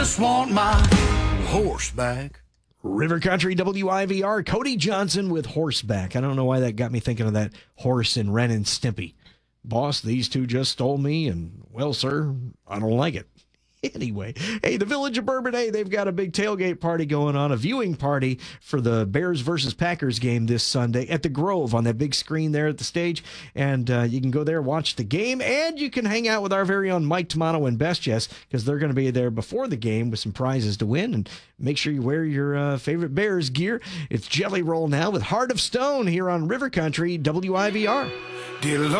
Just want my horseback. River Country WIVR, Cody Johnson with Horseback. I don't know why that got me thinking of that horse in Ren and Stimpy. Boss, these two just stole me, and, well, sir, I don't like it. Anyway, hey, the Village of Bourbon, hey, they've got a big tailgate party going on, a viewing party for the Bears versus Packers game this Sunday at the Grove on that big screen there at the stage. And you can go there, watch the game, and you can hang out with our very own Mike Tomano and Best Jess, because they're going to be there before the game with some prizes to win. And make sure you wear your favorite Bears gear. It's Jelly Roll now with Heart of Stone here on River Country WIVR. Dear Lord,